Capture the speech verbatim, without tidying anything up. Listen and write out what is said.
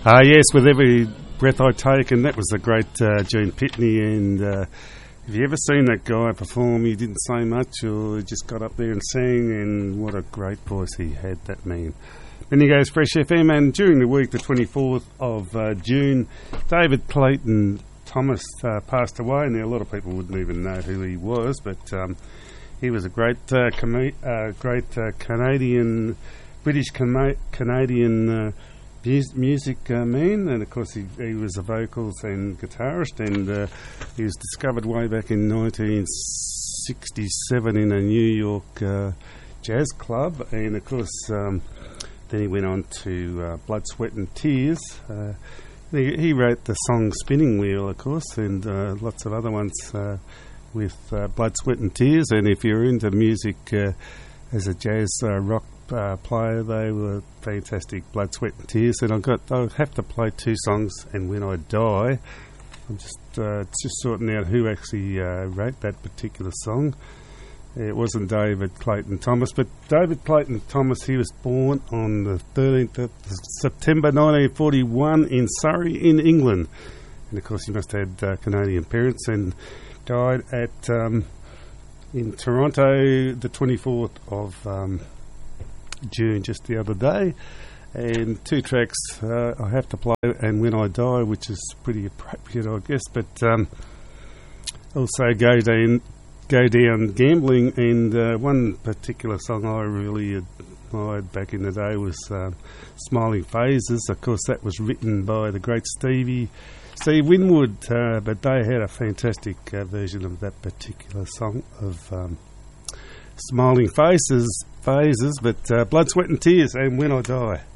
Uh, yes, with every breath I take, and that was the great uh, Gene Pitney. And uh, have you ever seen that guy perform? He didn't say much, or he just got up there and sang, and what a great voice he had, that man. Then he goes Fresh F M, and during the week, the twenty-fourth of uh, June, David Clayton Thomas uh, passed away. Now, a lot of people wouldn't even know who he was, but um, he was a great, uh, com- uh, great uh, Canadian, British com- Canadian uh, music uh, man, and of course he, he was a vocals and guitarist, and uh, he was discovered way back in nineteen sixty-seven in a New York uh, jazz club, and of course um, then he went on to uh, Blood, Sweat and Tears. Uh, he, he wrote the song Spinning Wheel, of course, and uh, lots of other ones uh, with uh, Blood, Sweat and Tears. And if you're into music uh, as a jazz uh, rock Uh, player, they were fantastic. Blood, Sweat and Tears. And I got I have to play two songs, and When I Die. I'm just uh, just sorting out who actually uh, wrote that particular song. It wasn't David Clayton Thomas, but David Clayton Thomas, he was born on the thirteenth of September nineteen forty-one in Surrey in England, and of course he must have had uh, Canadian parents, and died at um, in Toronto the twenty-fourth of um, June, just the other day. And two tracks uh, I have to play, and When I Die, which is pretty appropriate, I guess, but um, also Go Down, Go Down Gambling, and uh, one particular song I really admired back in the day was uh, Smiling Phases. Of course, that was written by the great Stevie Steve Winwood, uh, but they had a fantastic uh, version of that particular song of um, Smiling Faces, Phases, but uh, Blood, Sweat and Tears, and When I Die.